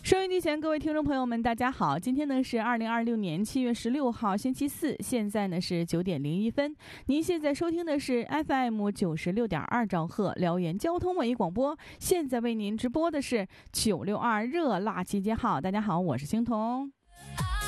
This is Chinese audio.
收音机前各位听众朋友们，大家好！今天呢是2026年7月16号，星期四，现在呢是9点01分。您现在收听的是 FM 96.2兆赫辽源交通网广播，现在为您直播的是962热辣集结号。大家好，我是星彤。